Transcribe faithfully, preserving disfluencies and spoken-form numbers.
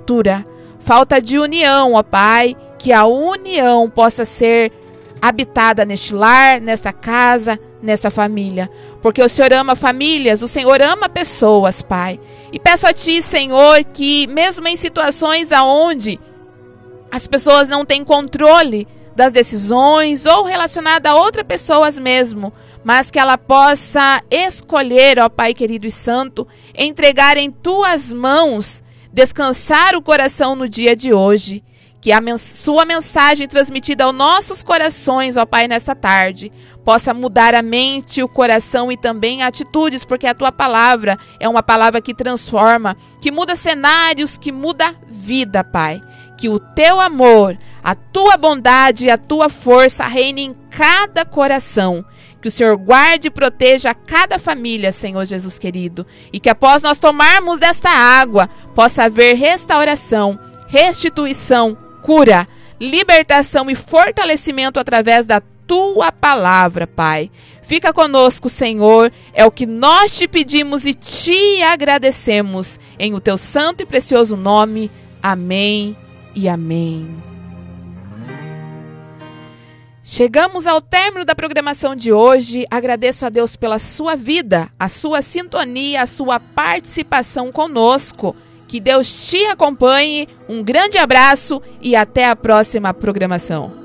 ruptura, falta de união, ó Pai, que a união possa ser habitada neste lar, nesta casa, nesta família. Porque o Senhor ama famílias, o Senhor ama pessoas, Pai. E peço a Ti, Senhor, que mesmo em situações aonde as pessoas não têm controle das decisões ou relacionada a outras pessoas mesmo, mas que ela possa escolher, ó Pai querido e santo, entregar em Tuas mãos, descansar o coração no dia de hoje. Que a mens- sua mensagem transmitida aos nossos corações, ó Pai, nesta tarde, possa mudar a mente, o coração e também atitudes, porque a Tua palavra é uma palavra que transforma, que muda cenários, que muda vida, Pai. Que o Teu amor, a Tua bondade e a Tua força reine em cada coração. Que o Senhor guarde e proteja cada família, Senhor Jesus querido. E que após nós tomarmos desta água, possa haver restauração, restituição, cura, libertação e fortalecimento através da Tua palavra, Pai. Fica conosco, Senhor, é o que nós Te pedimos e Te agradecemos. Em o Teu santo e precioso nome. Amém e amém. Chegamos ao término da programação de hoje. Agradeço a Deus pela sua vida, a sua sintonia, a sua participação conosco. Que Deus te acompanhe. Um grande abraço e até a próxima programação.